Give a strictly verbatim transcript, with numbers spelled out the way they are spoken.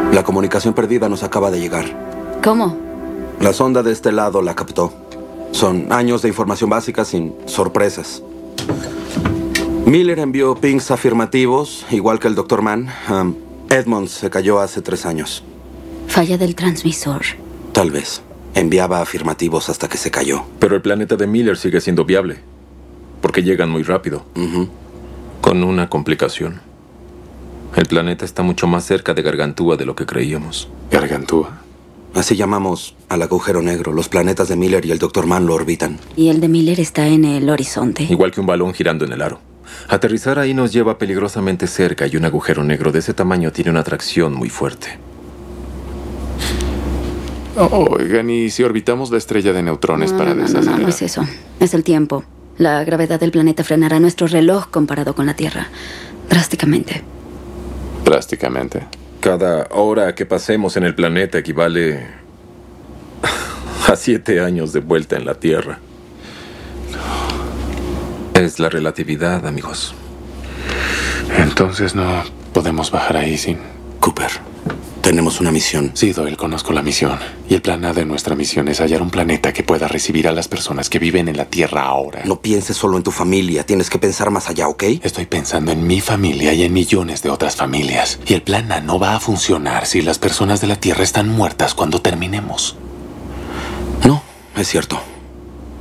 La comunicación perdida nos acaba de llegar. ¿Cómo? La sonda de este lado la captó. Son años de información básica sin sorpresas. Miller envió pings afirmativos, igual que el doctor Mann. Um, Edmonds se cayó hace tres años. Falla del transmisor. Tal vez. Enviaba afirmativos hasta que se cayó. Pero el planeta de Miller sigue siendo viable. Porque llegan muy rápido. Uh-huh. Con una complicación. El planeta está mucho más cerca de Gargantúa de lo que creíamos. ¿Gargantúa? Así llamamos al agujero negro. Los planetas de Miller y el doctor Mann lo orbitan. Y el de Miller está en el horizonte. Igual que un balón girando en el aro. Aterrizar ahí nos lleva peligrosamente cerca y un agujero negro de ese tamaño tiene una atracción muy fuerte. Oigan, ¿y si orbitamos la estrella de neutrones no, para no, no, desacelerar? No, no es eso. Es el tiempo. La gravedad del planeta frenará nuestro reloj comparado con la Tierra. Drásticamente. Drásticamente. Cada hora que pasemos en el planeta equivale a siete años de vuelta en la Tierra. Es la relatividad, amigos. Entonces no podemos bajar ahí sin... Cooper, tenemos una misión. Sí, Doyle, conozco la misión. Y el plan A de nuestra misión es hallar un planeta que pueda recibir a las personas que viven en la Tierra ahora. No pienses solo en tu familia. Tienes que pensar más allá, ¿ok? Estoy pensando en mi familia y en millones de otras familias. Y el plan A no va a funcionar si las personas de la Tierra están muertas cuando terminemos. No, es cierto.